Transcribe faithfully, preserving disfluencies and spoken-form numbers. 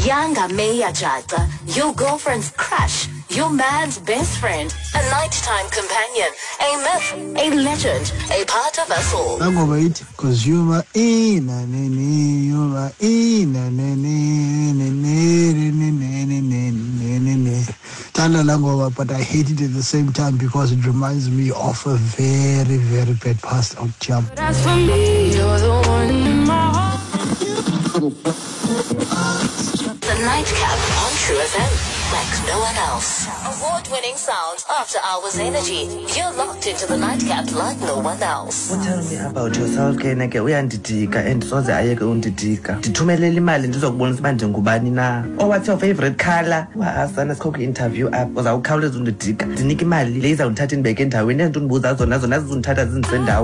Yanga Maya Jaga, your girlfriend's crush, your man's best friend, a nighttime companion, a myth, a legend, a part of us all. I'm gonna wait, cause you're my in you're my in but I hate it at the same time because it reminds me of a very, very bad past of jump. That's for me, you're the one in my heart. The Nightcap on True F M, like no one else. Award-winning sound, after-hours energy. You're locked into the Nightcap like no one else. What tell me about yourself ke nake uyandidika and soze ayeke undidika. Ndithumelele imali ndizokubonisa uba ndingubani na. Oh, what's your favorite color? Wasana sikho interview app uzawukhawuleza undidika. Ndinika imali le izawundithatha indibeke endaweni endibuza zona zona zizondithatha zindisendawo.